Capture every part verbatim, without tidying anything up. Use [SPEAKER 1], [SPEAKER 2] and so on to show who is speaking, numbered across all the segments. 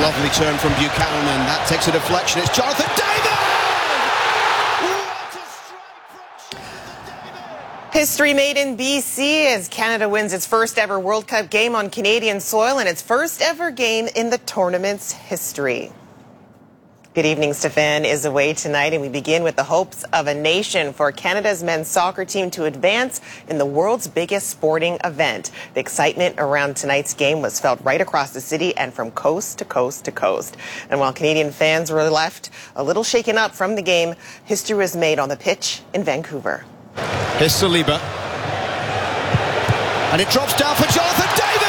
[SPEAKER 1] Lovely turn from Buchanan. That takes a deflection. It's Jonathan David!
[SPEAKER 2] History made in B C as Canada wins its first ever World Cup game on Canadian soil and its first ever game in the tournament's history. Good evening. Stefan is away tonight, and we begin with the hopes of a nation for Canada's men's soccer team to advance in the world's biggest sporting event. The excitement around tonight's game was felt right across the city and from coast to coast to coast. And while Canadian fans were left a little shaken up from the game, history was made on the pitch in Vancouver.
[SPEAKER 1] Here's Saliba. And it drops down for Jonathan David!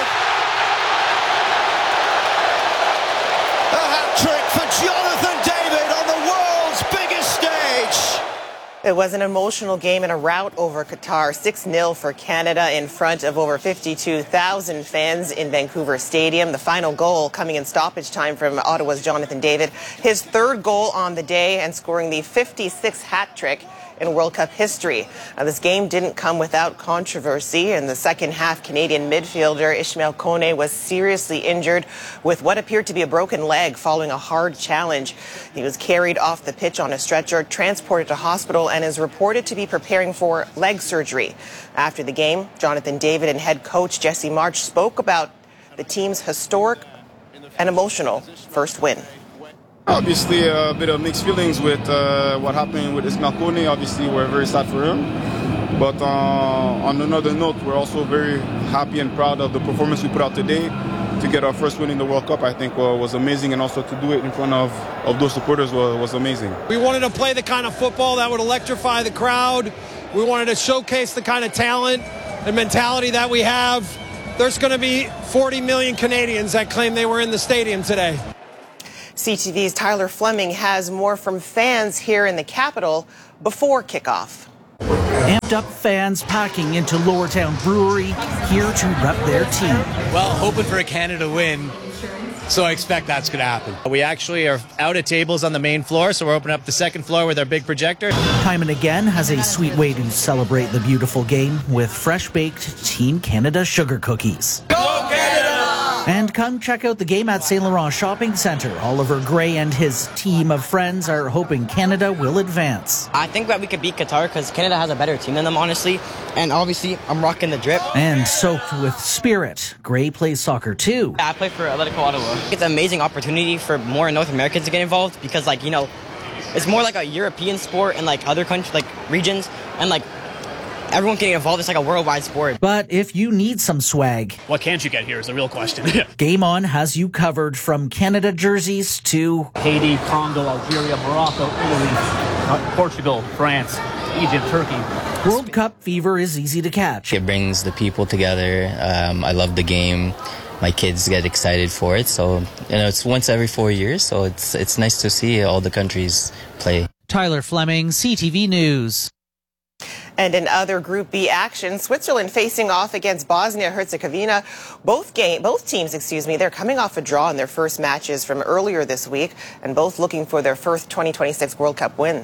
[SPEAKER 1] A hat-trick for Jonathan David on the world's biggest stage!
[SPEAKER 2] It was an emotional game and a rout over Qatar, six nil for Canada in front of over fifty-two thousand fans in Vancouver Stadium. The final goal coming in stoppage time from Ottawa's Jonathan David. His third goal on the day and scoring the fifty-sixth hat-trick in World Cup history. Now, this game didn't come without controversy. In the second half, Canadian midfielder Ishmael Kone was seriously injured with what appeared to be a broken leg following a hard challenge. He was carried off the pitch on a stretcher, transported to hospital, and is reported to be preparing for leg surgery. After the game, Jonathan David and head coach Jesse March spoke about the team's historic and emotional first win.
[SPEAKER 3] Obviously, a bit of mixed feelings with uh, what happened with Ishmael Kone. Obviously, we're very sad for him. But uh, on another note, we're also very happy and proud of the performance we put out today. To get our first win in the World Cup, I think, uh, was amazing. And also to do it in front of, of those supporters was, was amazing.
[SPEAKER 4] We wanted to play the kind of football that would electrify the crowd. We wanted to showcase the kind of talent and mentality that we have. There's going to be forty million Canadians that claim they were in the stadium today.
[SPEAKER 2] C T V's Tyler Fleming has more from fans here in the capital before kickoff.
[SPEAKER 5] Amped up fans packing into Lowertown Brewery here to rep their team.
[SPEAKER 6] Well, hoping for a Canada win, so I expect that's going to happen. We actually are out at tables on the main floor, so we're opening up the second floor with our big projector.
[SPEAKER 5] Time and again has a sweet way to celebrate the beautiful game with fresh-baked Team Canada sugar cookies.
[SPEAKER 6] Go Canada!
[SPEAKER 5] And come check out the game at Saint Laurent Shopping Centre. Oliver Gray and his team of friends are hoping Canada will advance.
[SPEAKER 7] I think that we could beat Qatar because Canada has a better team than them, honestly. And obviously, I'm rocking the drip.
[SPEAKER 5] And soaked with spirit, Gray plays soccer too.
[SPEAKER 7] I play for Atletico Ottawa. It's an amazing opportunity for more North Americans to get involved because, like, you know, it's more like a European sport in, like, other countries, like, regions. And, like, everyone getting involved. It's like a worldwide sport.
[SPEAKER 5] But if you need some swag,
[SPEAKER 8] what can't you get here is the real question.
[SPEAKER 5] Game On has you covered from Canada jerseys to
[SPEAKER 8] Haiti, Congo, Algeria, Morocco, Italy, uh, Portugal, France, Egypt, Turkey.
[SPEAKER 5] World Cup fever is easy to catch.
[SPEAKER 9] It brings the people together. Um, I love the game. My kids get excited for it. So, you know, it's once every four years. So it's it's nice to see all the countries play.
[SPEAKER 5] Tyler Fleming, C T V News.
[SPEAKER 2] And in other Group B action, Switzerland facing off against Bosnia-Herzegovina. Both game, both teams, excuse me, they're coming off a draw in their first matches from earlier this week, and both looking for their first twenty twenty-six World Cup win.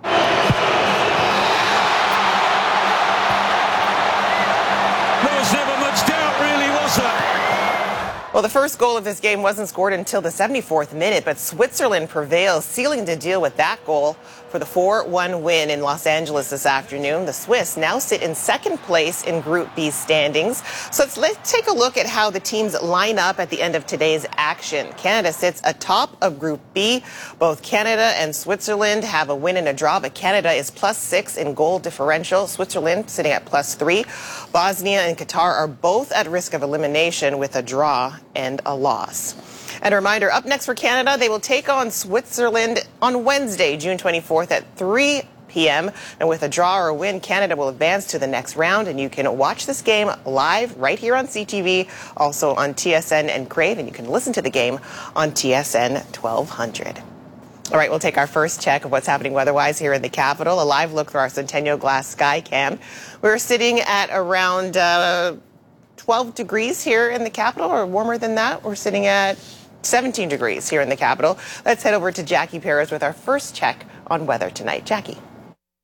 [SPEAKER 4] There was never much doubt, really, was there?
[SPEAKER 2] Well, the first goal of this game wasn't scored until the seventy-fourth minute, but Switzerland prevails, sealing the deal with that goal for the four one win in Los Angeles this afternoon. The Swiss now sit in second place in Group B standings. So let's, let's take a look at how the teams line up at the end of today's action. Canada sits atop of Group B. Both Canada and Switzerland have a win and a draw, but Canada is plus six in goal differential. Switzerland sitting at plus three. Bosnia and Qatar are both at risk of elimination with a draw and a loss. And a reminder, up next for Canada, they will take on Switzerland on Wednesday, June twenty-fourth at three p m And with a draw or a win, Canada will advance to the next round. And you can watch this game live right here on C T V, also on T S N and Crave. And you can listen to the game on T S N twelve hundred. All right, we'll take our first check of what's happening weather-wise here in the capital. A live look through our Centennial Glass Sky Cam. We're sitting at around uh, twelve degrees here in the capital, or warmer than that. We're sitting at seventeen degrees here in the capital. Let's head over to Jackie Perez with our first check on weather tonight. Jackie.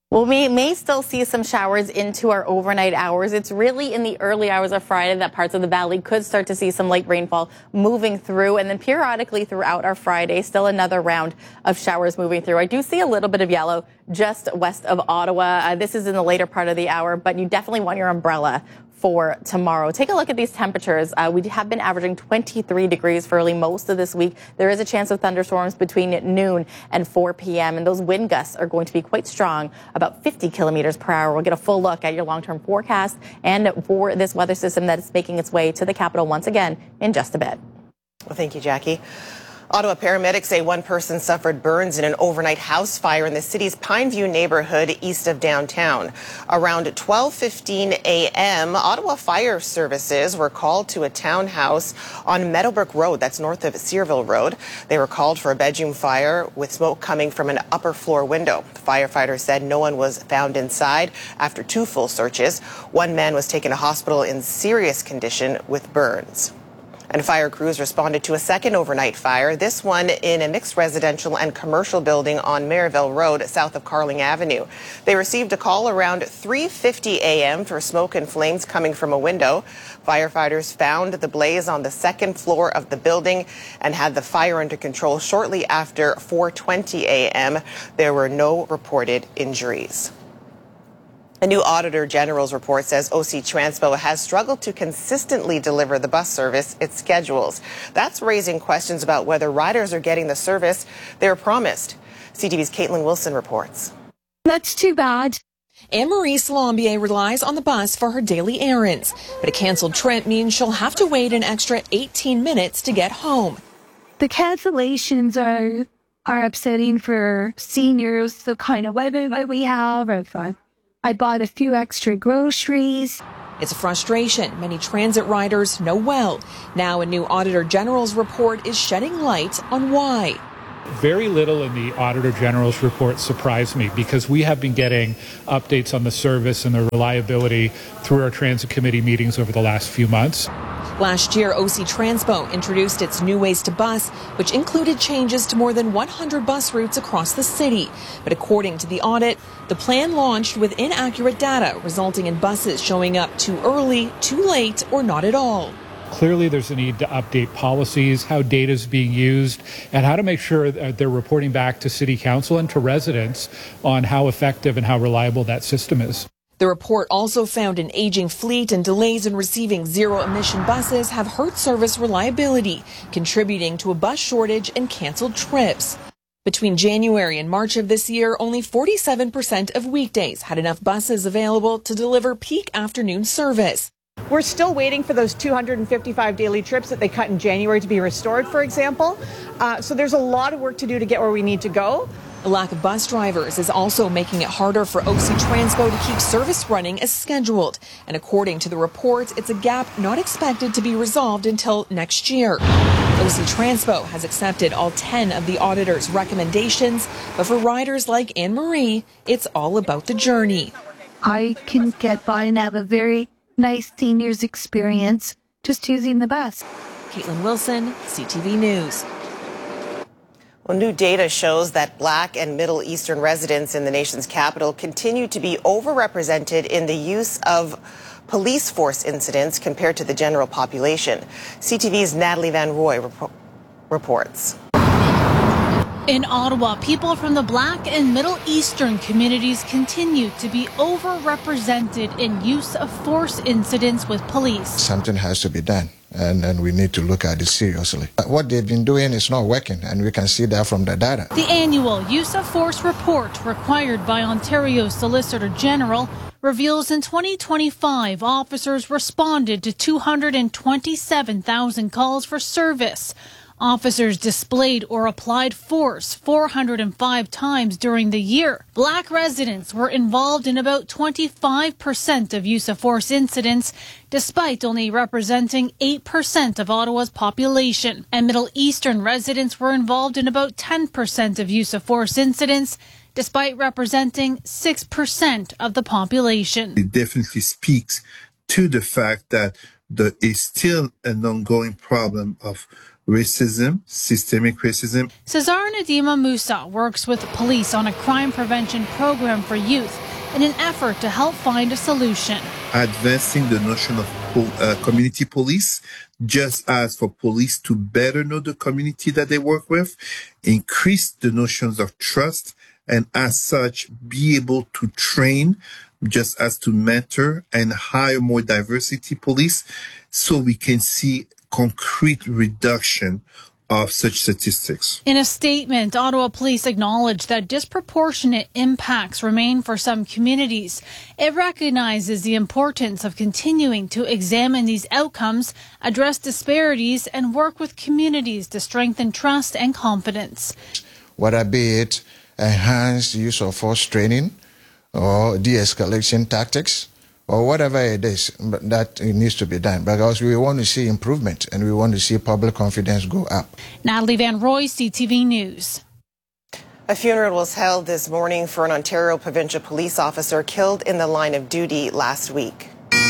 [SPEAKER 10] Well, we may still see some showers into our overnight hours. It's really in the early hours of Friday that parts of the valley could start to see some light rainfall moving through, and then periodically throughout our Friday, still another round of showers moving through. I do see a little bit of yellow just west of Ottawa. Uh, this is in the later part of the hour, but you definitely want your umbrella for tomorrow. Take a look at these temperatures. Uh, we have been averaging twenty-three degrees for really most of this week. There is a chance of thunderstorms between noon and four p.m. and those wind gusts are going to be quite strong, about fifty kilometers per hour. We'll get a full look at your long-term forecast and for this weather system that is making its way to the capital once again in just a bit.
[SPEAKER 2] Well, thank you, Jackie. Ottawa paramedics say one person suffered burns in an overnight house fire in the city's Pineview neighborhood east of downtown. Around twelve fifteen a.m., Ottawa Fire Services were called to a townhouse on Meadowbrook Road, that's north of Searville Road. They were called for a bedroom fire with smoke coming from an upper floor window. The firefighters said no one was found inside after two full searches. One man was taken to hospital in serious condition with burns. And fire crews responded to a second overnight fire, this one in a mixed residential and commercial building on Maryville Road, south of Carling Avenue. They received a call around three fifty a.m. for smoke and flames coming from a window. Firefighters found the blaze on the second floor of the building and had the fire under control shortly after four twenty a.m. There were no reported injuries. A new Auditor General's report says O C Transpo has struggled to consistently deliver the bus service it schedules. That's raising questions about whether riders are getting the service they were promised. C T V's Caitlin Wilson reports.
[SPEAKER 11] That's too bad. Anne-Marie Salambier relies on the bus for her daily errands, but a canceled trip means she'll have to wait an extra eighteen minutes to get home.
[SPEAKER 12] The cancellations are are upsetting for seniors, the kind of weather that we have. Or I bought a few extra groceries.
[SPEAKER 11] It's a frustration many transit riders know well. Now a new Auditor General's report is shedding light on why.
[SPEAKER 13] Very little in the Auditor General's report surprised me because we have been getting updates on the service and the reliability through our transit committee meetings over the last few months.
[SPEAKER 11] Last year, O C Transpo introduced its New Ways to Bus, which included changes to more than one hundred bus routes across the city. But according to the audit, the plan launched with inaccurate data, resulting in buses showing up too early, too late, or not at all.
[SPEAKER 13] Clearly, there's a need to update policies, how data is being used, and how to make sure that they're reporting back to City Council and to residents on how effective and how reliable that system is.
[SPEAKER 11] The report also found an aging fleet and delays in receiving zero-emission buses have hurt service reliability, contributing to a bus shortage and canceled trips. Between January and March of this year, only forty-seven percent of weekdays had enough buses available to deliver peak afternoon service.
[SPEAKER 14] We're still waiting for those two hundred fifty-five daily trips that they cut in January to be restored, for example. Uh, so there's a lot of work to do to get where we need to go.
[SPEAKER 11] The lack of bus drivers is also making it harder for O C Transpo to keep service running as scheduled. And according to the report, it's a gap not expected to be resolved until next year. O C Transpo has accepted all ten of the auditor's recommendations, but for riders like Anne-Marie, it's all about the journey.
[SPEAKER 12] I can get by and have a very nice seniors experience just using the bus.
[SPEAKER 11] Caitlin Wilson, C T V News.
[SPEAKER 2] Well, new data shows that Black and Middle Eastern residents in the nation's capital continue to be overrepresented in the use of police force incidents compared to the general population. C T V's Natalie Van Roy rep- reports.
[SPEAKER 15] In Ottawa, people from the Black and Middle Eastern communities continue to be overrepresented in use of force incidents with police.
[SPEAKER 16] Something has to be done, and, and we need to look at it seriously. What they've been doing is not working, and we can see that from the data.
[SPEAKER 15] The annual use of force report required by Ontario's Solicitor General reveals in twenty twenty-five, officers responded to two hundred twenty-seven thousand calls for service. Officers displayed or applied force four hundred five times during the year. Black residents were involved in about twenty-five percent of use of force incidents, despite only representing eight percent of Ottawa's population. And Middle Eastern residents were involved in about ten percent of use of force incidents, despite representing six percent of the population.
[SPEAKER 17] It definitely speaks to the fact that there is still an ongoing problem of racism, systemic racism.
[SPEAKER 15] Cesar Nadima Musa works with police on a crime prevention program for youth in an effort to help find a solution.
[SPEAKER 17] Advancing the notion of uh, community police, just as for police to better know the community that they work with, increase the notions of trust, and as such, be able to train, just as to mentor and hire more diversity police, so we can see concrete reduction of such statistics.
[SPEAKER 15] In a statement, Ottawa Police acknowledged that disproportionate impacts remain for some communities. It recognizes the importance of continuing to examine these outcomes, address disparities, and work with communities to strengthen trust and confidence.
[SPEAKER 16] Whether be it enhanced use of force training or de-escalation tactics, or whatever it is, but that it needs to be done, because we want to see improvement and we want to see public confidence go up.
[SPEAKER 15] Natalie Van Roy, C T V News.
[SPEAKER 2] A funeral was held this morning for an Ontario provincial police officer killed in the line of duty last week.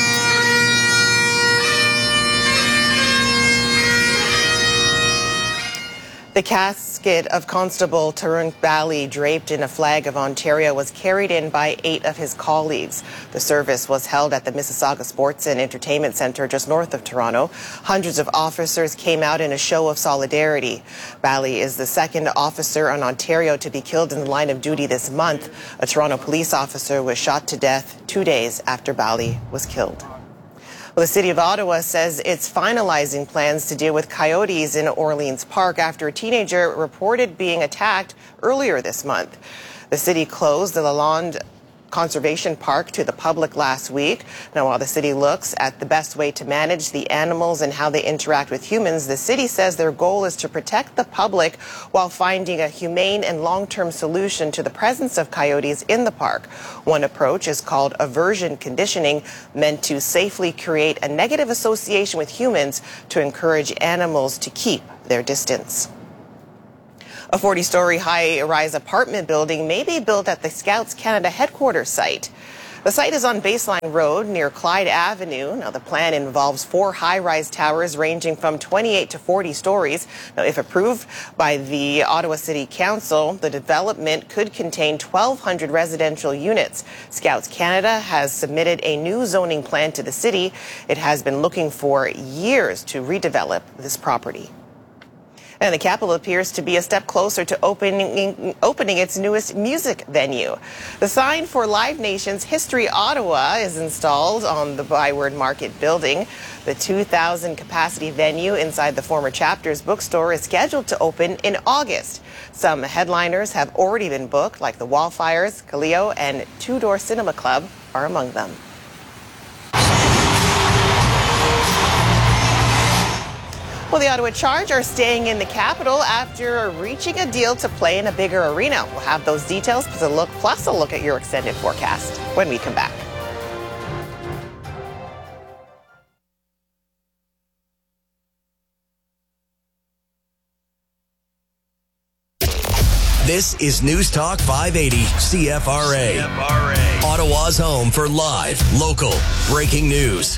[SPEAKER 2] The casket of Constable Tarun Bali, draped in a flag of Ontario, was carried in by eight of his colleagues. The service was held at the Mississauga Sports and Entertainment Centre just north of Toronto. Hundreds of officers came out in a show of solidarity. Bali is the second officer in Ontario to be killed in the line of duty this month. A Toronto police officer was shot to death two days after Bali was killed. Well, the City of Ottawa says it's finalizing plans to deal with coyotes in Orleans Park after a teenager reported being attacked earlier this month. The city closed the Lalonde Conservation Park to the public last week. Now, while the city looks at the best way to manage the animals and how they interact with humans, the city says their goal is to protect the public while finding a humane and long-term solution to the presence of coyotes in the park. One approach is called aversion conditioning, meant to safely create a negative association with humans to encourage animals to keep their distance. A forty-story high-rise apartment building may be built at the Scouts Canada headquarters site. The site is on Baseline Road near Clyde Avenue. Now, the plan involves four high-rise towers ranging from twenty-eight to forty stories. Now, if approved by the Ottawa City Council, the development could contain twelve hundred residential units. Scouts Canada has submitted a new zoning plan to the city. It has been looking for years to redevelop this property. And the capital appears to be a step closer to opening, opening its newest music venue. The sign for Live Nation's History Ottawa is installed on the Byward Market building. The two thousand capacity venue inside the former Chapters bookstore is scheduled to open in August. Some headliners have already been booked, like the Wallfires, Kaleo, and Two Door Cinema Club are among them. Well, the Ottawa Charge are staying in the capital after reaching a deal to play in a bigger arena. We'll have those details plus a look, plus a look at your extended forecast when we come back.
[SPEAKER 18] This is News Talk five eighty C F R A. C F R A. Ottawa's home for live, local, breaking news.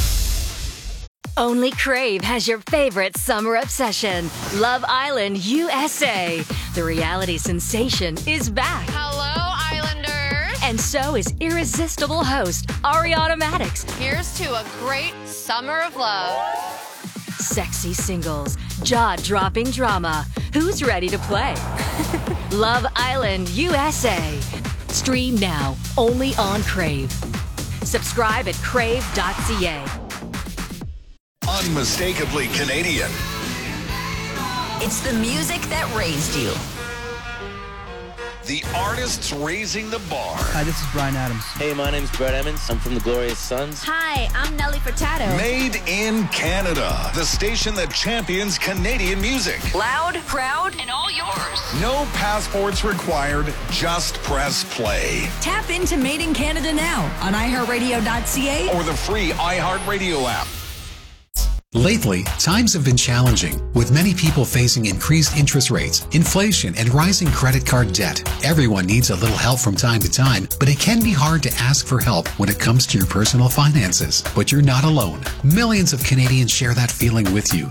[SPEAKER 19] Only Crave has your favorite summer obsession, Love Island U S A. The reality sensation is back.
[SPEAKER 20] Hello, Islanders.
[SPEAKER 19] And so is irresistible host Ariana Maddox.
[SPEAKER 20] Here's to a great summer of love.
[SPEAKER 19] Sexy singles, jaw-dropping drama. Who's ready to play? Love Island U S A. Stream now, only on Crave. Subscribe at crave dot c a.
[SPEAKER 18] Unmistakably Canadian.
[SPEAKER 21] It's the music that raised you.
[SPEAKER 18] The artists raising the bar.
[SPEAKER 22] Hi, this is Bryan Adams.
[SPEAKER 23] Hey, my name's Brett Emmons. I'm from the Glorious Sons.
[SPEAKER 21] Hi, I'm Nelly Furtado.
[SPEAKER 18] Made in Canada. The station that champions Canadian music.
[SPEAKER 21] Loud, proud, and all yours.
[SPEAKER 18] No passports required. Just press play.
[SPEAKER 21] Tap into Made in Canada now on i heart radio dot c a
[SPEAKER 18] or the free iHeartRadio app.
[SPEAKER 24] Lately, times have been challenging, with many people facing increased interest rates, inflation, and rising credit card debt. Everyone needs a little help from time to time, but it can be hard to ask for help when it comes to your personal finances. But you're not alone. Millions of Canadians share that feeling with you. Have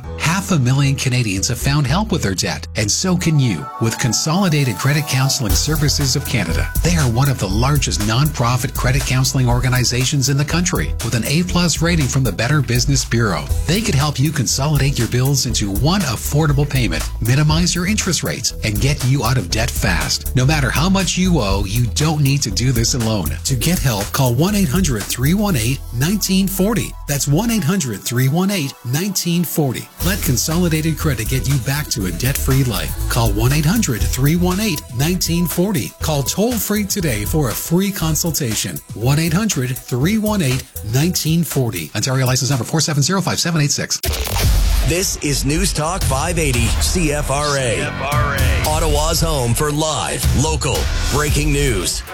[SPEAKER 24] half a million Canadians have found help with their debt, and so can you with Consolidated Credit Counseling Services of Canada. They are one of the largest non-profit credit counseling organizations in the country with an A-plus rating from the Better Business Bureau. They could help you consolidate your bills into one affordable payment, minimize your interest rates, and get you out of debt fast. No matter how much you owe, you don't need to do this alone. To get help, call one eight hundred, three one eight, one nine four zero. That's one eight hundred, three one eight, one nine four zero. Let Consolidated Credit get you back to a debt-free life. Call one eight hundred, three one eight, one nine four zero. Call toll-free today for a free consultation. one eight hundred, three one eight, one nine four zero. Ontario license number four seven zero, five seven eight six.
[SPEAKER 18] This is News Talk five eighty C F R A. C F R A. Ottawa's home for live, local, breaking news.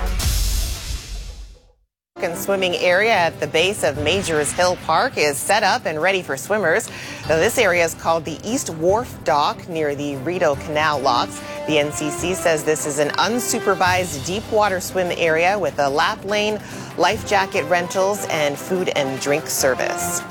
[SPEAKER 2] And swimming area at the base of Majors Hill Park is set up and ready for swimmers. Now, this area is called the East Wharf Dock near the Rideau Canal locks. The N C C says this is an unsupervised deep water swim area with a lap lane, life jacket rentals, and food and drink service.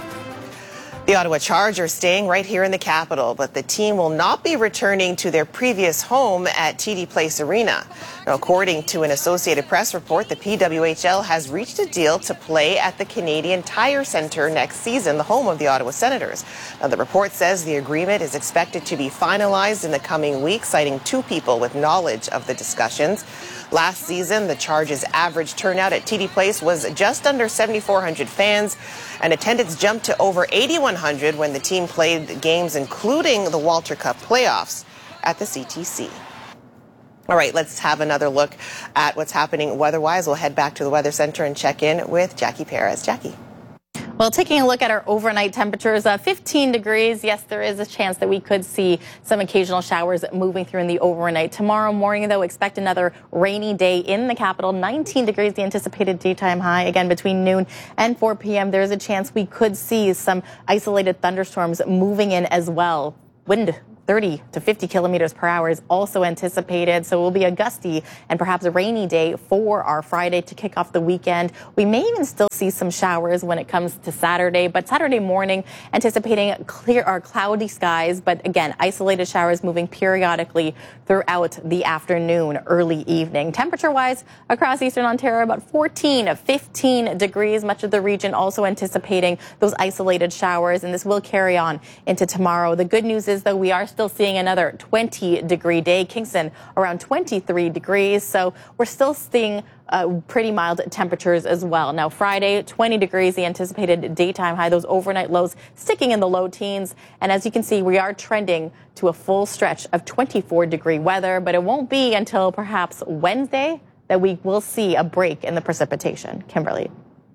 [SPEAKER 2] The Ottawa Chargers staying right here in the capital, but the team will not be returning to their previous home at T D Place Arena. Now, according to an Associated Press report, the P W H L has reached a deal to play at the Canadian Tire Centre next season, the home of the Ottawa Senators. Now, the report says the agreement is expected to be finalized in the coming weeks, citing two people with knowledge of the discussions. Last season, the Chargers' average turnout at T D Place was just under seventy-four hundred fans, and attendance jumped to over eighty-one hundred when the team played games including the Walter Cup playoffs at the C T C. All right, let's have another look at what's happening weather-wise. We'll head back to the Weather Center and check in with Jackie Perez. Jackie.
[SPEAKER 10] Well, taking a look at our overnight temperatures, uh, fifteen degrees. Yes, there is a chance that we could see some occasional showers moving through in the overnight. Tomorrow morning, though, expect another rainy day in the capital. nineteen degrees, the anticipated daytime high. Again, between noon and four p.m., there is a chance we could see some isolated thunderstorms moving in as well. Wind thirty to fifty kilometers per hour is also anticipated. So it will be a gusty and perhaps a rainy day for our Friday to kick off the weekend. We may even still see some showers when it comes to Saturday, but Saturday morning anticipating clear or cloudy skies. But again, isolated showers moving periodically throughout the afternoon, early evening. Temperature wise across Eastern Ontario, about fourteen to fifteen degrees. Much of the region also anticipating those isolated showers, and this will carry on into tomorrow. The good news is, though, we are still seeing another twenty degree day. Kingston around twenty-three degrees. So we're still seeing uh, pretty mild temperatures as well. Now, Friday, twenty degrees, the anticipated daytime high. Those overnight lows sticking in the low teens. And as you can see, we are trending to a full stretch of twenty-four degree weather, but it won't be until perhaps Wednesday that we will see a break in the precipitation. Kimberly.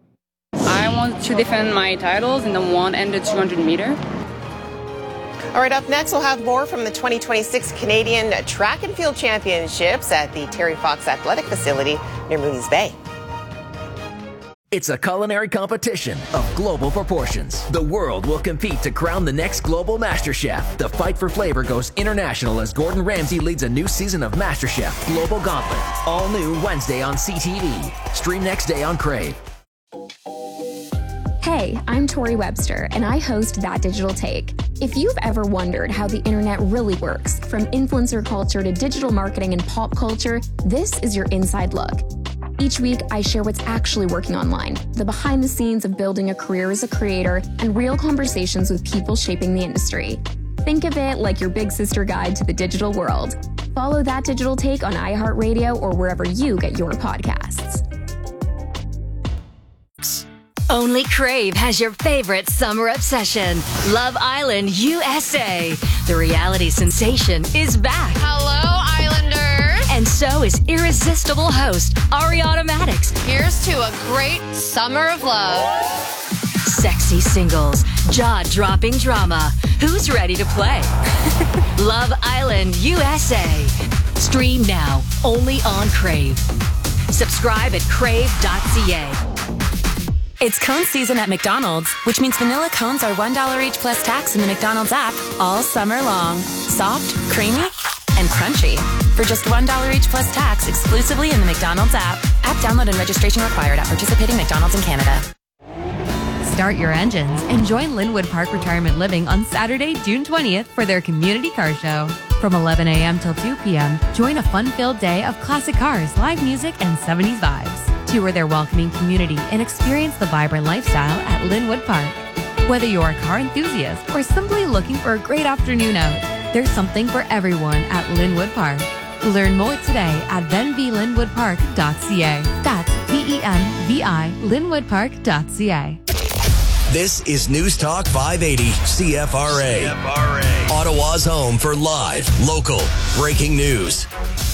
[SPEAKER 1] I want to defend my titles in the one and the two hundred meter.
[SPEAKER 2] All right, up next, we'll have more from the twenty twenty-six Canadian Track and Field Championships at the Terry Fox Athletic Facility near Mooney's Bay.
[SPEAKER 3] It's a culinary competition of global proportions. The world will compete to crown the next global MasterChef. The fight for flavor goes international as Gordon Ramsay leads a new season of MasterChef Global Gauntlet. All new Wednesday on C T V. Stream next day on Crave.
[SPEAKER 6] Hey, I'm Tori Webster, and I host That Digital Take. If you've ever wondered how the internet really works, from influencer culture to digital marketing and pop culture, this is your inside look. Each week, I share what's actually working online, the behind the scenes of building a career as a creator, and real conversations with people shaping the industry. Think of it like your big sister guide to the digital world. Follow That Digital Take on iHeartRadio or wherever you get your podcasts.
[SPEAKER 19] Only Crave has your favorite summer obsession, Love Island U S A. The reality sensation is back.
[SPEAKER 20] Hello, Islanders.
[SPEAKER 19] And so is irresistible host Ariana Madix.
[SPEAKER 20] Here's to a great summer of love.
[SPEAKER 19] Sexy singles, jaw-dropping drama. Who's ready to play? Love Island U S A. Stream now, only on Crave. Subscribe at crave dot c a.
[SPEAKER 22] It's cone season at McDonald's, which means vanilla cones are one dollar each plus tax in the McDonald's app all summer long. Soft, creamy, and crunchy. For just one dollar each plus tax exclusively in the McDonald's app. App download and registration required at participating McDonald's in Canada.
[SPEAKER 5] Start your engines and join Linwood Park Retirement Living on Saturday, June twentieth for their community car show. From eleven a.m. till two p.m., join a fun-filled day of classic cars, live music, and seventies vibes. Tour their welcoming community and experience the vibrant lifestyle at Linwood Park. Whether you're a car enthusiast or simply looking for a great afternoon out, there's something for everyone at Linwood Park. Learn more today at venvi linwood park dot c a. That's V E N V I linwood park dot c a.
[SPEAKER 18] This is News Talk five eighty C F R A. C F R A. Ottawa's home for live, local, breaking news.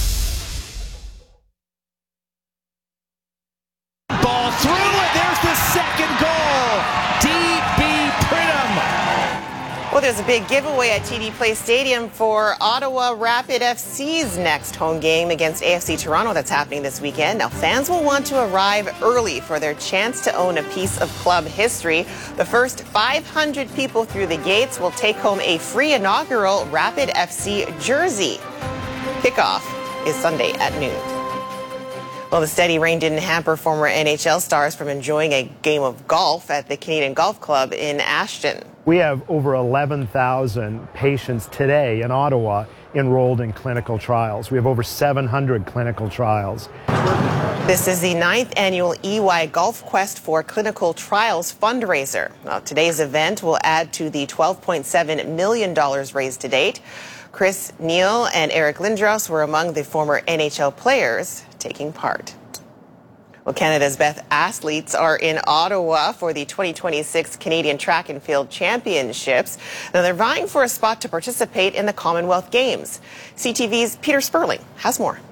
[SPEAKER 7] Ball through, and there's the second goal. D B Pridham.
[SPEAKER 2] Well, there's a big giveaway at T D Place Stadium for Ottawa Rapid F C's next home game against A F C Toronto that's happening this weekend. Now, fans will want to arrive early for their chance to own a piece of club history. The first five hundred people through the gates will take home a free inaugural Rapid F C jersey. Kickoff is Sunday at noon. Well, the steady rain didn't hamper former N H L stars from enjoying a game of golf at the Canadian Golf Club in Ashton.
[SPEAKER 8] We have over eleven thousand patients today in Ottawa enrolled in clinical trials. We have over seven hundred clinical trials.
[SPEAKER 2] This is the ninth annual E Y Golf Quest for Clinical Trials fundraiser. Now, today's event will add to the twelve point seven million dollars raised to date. Chris Neal and Eric Lindros were among the former N H L players taking part. Well, Canada's best athletes are in Ottawa for the twenty twenty-six Canadian Track and Field Championships. Now, they're vying for a spot to participate in the Commonwealth Games. C T V's Peter Sperling has more.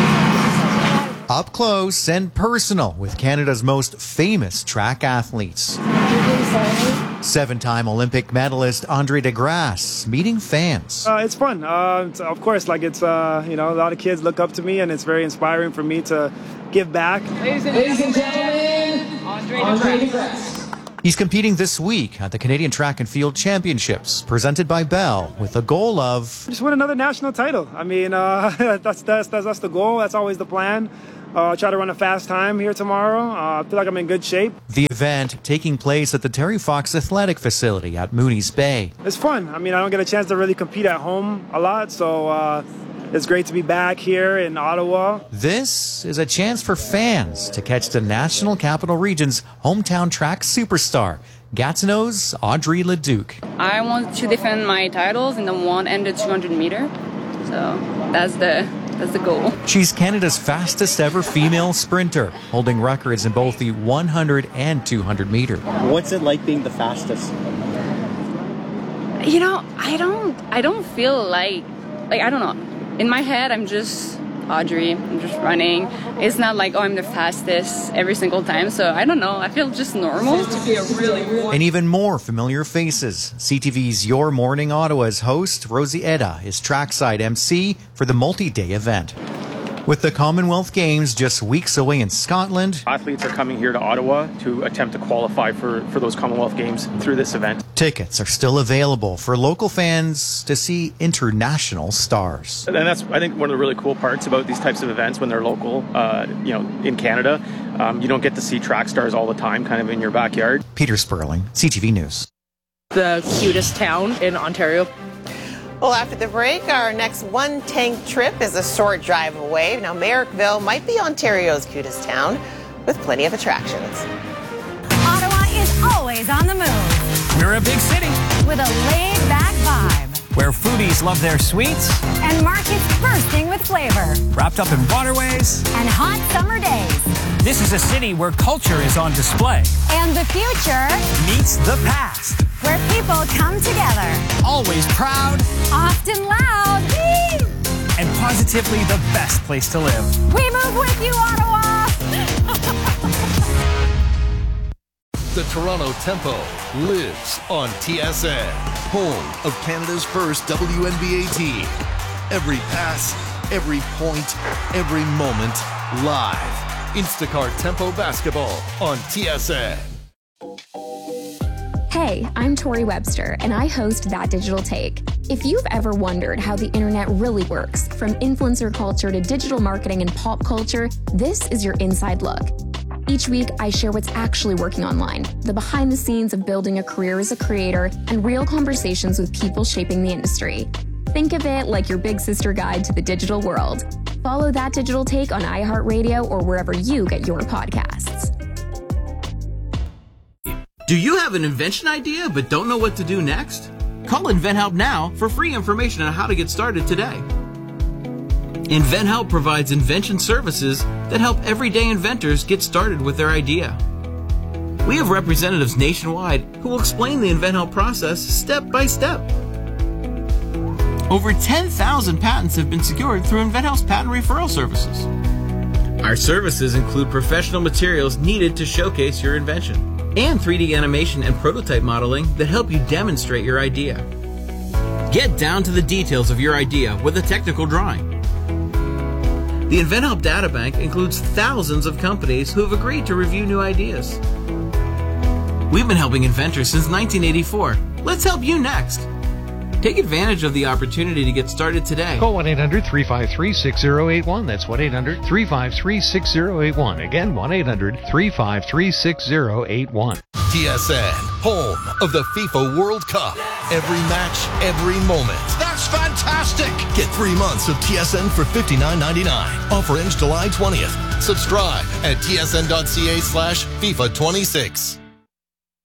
[SPEAKER 9] Up close and personal with Canada's most famous track athletes. Seven-time Olympic medalist Andre DeGrasse meeting fans.
[SPEAKER 25] Uh, it's fun. Uh, it's, of course, like it's, uh, you know, a lot of kids look up to me, and it's very inspiring for me to give back.
[SPEAKER 26] Ladies and, Ladies and gentlemen, Andre DeGrasse.
[SPEAKER 9] He's competing this week at the Canadian Track and Field Championships, presented by Bell, with the goal of...
[SPEAKER 25] just win another national title. I mean, uh, that's, that's, that's, that's the goal. That's always the plan. Uh, try to run a fast time here tomorrow. Uh, I feel like I'm in good shape.
[SPEAKER 9] The event taking place at the Terry Fox Athletic Facility at Mooney's Bay.
[SPEAKER 25] It's fun. I mean, I don't get a chance to really compete at home a lot, so uh, it's great to be back here in Ottawa.
[SPEAKER 9] This is a chance for fans to catch the National Capital Region's hometown track superstar, Gatineau's Audrey Leduc.
[SPEAKER 1] I want to defend my titles in the one and the two hundred meter. So that's the that's the goal.
[SPEAKER 9] She's Canada's fastest ever female sprinter, holding records in both the one hundred and two hundred meter.
[SPEAKER 27] What's it like being the fastest?
[SPEAKER 1] You know, I don't I don't feel like like I don't know. In my head, I'm just Audrey. I'm just running. It's not like, oh, I'm the fastest every single time. So I don't know. I feel just normal.
[SPEAKER 9] And even more familiar faces. C T V's Your Morning Ottawa's host, Rosie Edda, is trackside M C for the multi-day event. With the Commonwealth Games just weeks away in Scotland,
[SPEAKER 28] athletes are coming here to Ottawa to attempt to qualify for, for those Commonwealth Games through this event.
[SPEAKER 9] Tickets are still available for local fans to see international stars.
[SPEAKER 28] And that's, I think, one of the really cool parts about these types of events when they're local, uh, you know, in Canada. Um, you don't get to see track stars all the time kind of in your backyard.
[SPEAKER 9] Peter Sperling, C T V News.
[SPEAKER 29] The cutest town in Ontario.
[SPEAKER 2] Well, after the break, our next one-tank trip is a short drive away. Now, Marrickville might be Ontario's cutest town with plenty of attractions.
[SPEAKER 30] Ottawa is always on the move.
[SPEAKER 31] We're a big city
[SPEAKER 30] with a laid-back vibe,
[SPEAKER 31] where foodies love their sweets
[SPEAKER 30] and markets bursting with flavor,
[SPEAKER 31] wrapped up in waterways
[SPEAKER 30] and hot summer days.
[SPEAKER 31] This is a city where culture is on display.
[SPEAKER 30] And the future
[SPEAKER 31] meets the past,
[SPEAKER 30] where people come together.
[SPEAKER 31] Always proud,
[SPEAKER 30] often loud,
[SPEAKER 31] and positively the best place to live.
[SPEAKER 30] We move with you, Ottawa!
[SPEAKER 32] The Toronto Tempo lives on T S N, home of Canada's first W N B A team. Every pass, every point, every moment, live. Instacart Tempo Basketball on T S N.
[SPEAKER 6] Hey, I'm Tori Webster, and I host That Digital Take. If you've ever wondered how the internet really works, from influencer culture to digital marketing and pop culture, this is your inside look. Each week, I share what's actually working online, the behind the scenes of building a career as a creator, and real conversations with people shaping the industry. Think of it like your big sister guide to the digital world. Follow That Digital Take on iHeartRadio or wherever you get your podcasts.
[SPEAKER 4] Do you have an invention idea but don't know what to do next? Call InventHelp now for free information on how to get started today. InventHelp provides invention services that help everyday inventors get started with their idea. We have representatives nationwide who will explain the InventHelp process step by step. Over ten thousand patents have been secured through InventHelp's patent referral services. Our services include professional materials needed to showcase your invention and three D animation and prototype modeling that help you demonstrate your idea. Get down to the details of your idea with a technical drawing. The InventHelp Databank includes thousands of companies who have agreed to review new ideas. We've been helping inventors since nineteen eighty-four. Let's help you next. Take advantage of the opportunity to get started today.
[SPEAKER 10] Call one eight hundred three five three six zero eight one. That's one eight hundred three five three six zero eight one. Again, one eight hundred three five three six zero eight one.
[SPEAKER 32] T S N, home of the FIFA World Cup. Every match, every moment.
[SPEAKER 7] That's fantastic!
[SPEAKER 32] Get three months of T S N for fifty-nine ninety-nine. Offer ends July twentieth. Subscribe at tsn.ca slash FIFA 26.